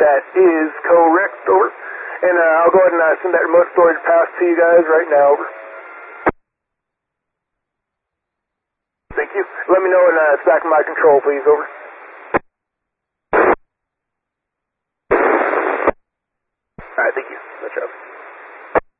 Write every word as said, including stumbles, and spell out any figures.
That is correct, over. And uh, I'll go ahead and uh, send that remote storage pass to you guys right now, over. Thank you. Let me know when uh, it's back in my control, please, over. Alright, thank you. Good job.